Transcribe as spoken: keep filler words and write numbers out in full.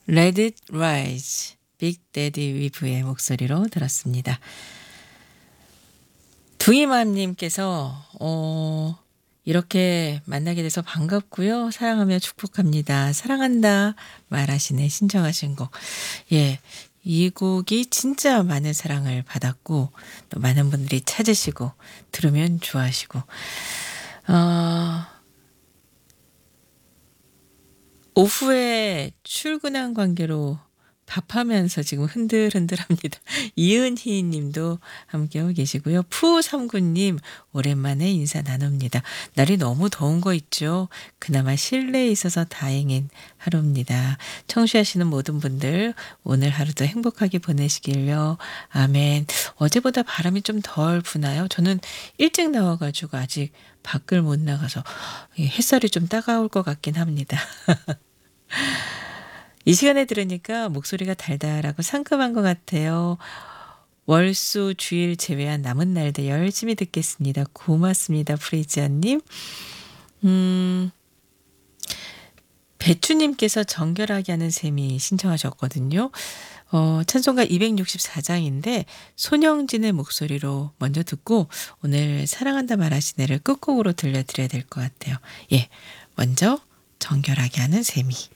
Let It Rise, 빅 데디 위브의 목소리로 들었습니다. 두이맘님께서 어, 이렇게 만나게 돼서 반갑고요. 사랑하며 축복합니다. 사랑한다 말하시네 신청하신 곡. 예, 이 곡이 진짜 많은 사랑을 받았고 또 많은 분들이 찾으시고 들으면 좋아하시고 어, 오후에 출근한 관계로 밥하면서 지금 흔들흔들합니다. 이은희 님도 함께하고 계시고요. 푸삼구님 오랜만에 인사 나눕니다. 날이 너무 더운 거 있죠. 그나마 실내에 있어서 다행인 하루입니다. 청취하시는 모든 분들 오늘 하루도 행복하게 보내시길요. 아멘. 어제보다 바람이 좀 덜 부나요? 저는 일찍 나와가지고 아직 밖을 못 나가서 햇살이 좀 따가울 것 같긴 합니다. 이 시간에 들으니까 목소리가 달달하고 상큼한 것 같아요. 월수 주일 제외한 남은 날도 열심히 듣겠습니다. 고맙습니다. 프리지아님. 음, 배추님께서 정결하게 하는 셈이 신청하셨거든요. 어, 찬송가 이백육십사 장인데 손영진의 목소리로 먼저 듣고 오늘 사랑한다 말하시네를 끝곡으로 들려드려야 될 것 같아요. 예, 먼저 정결하게 하는 셈이.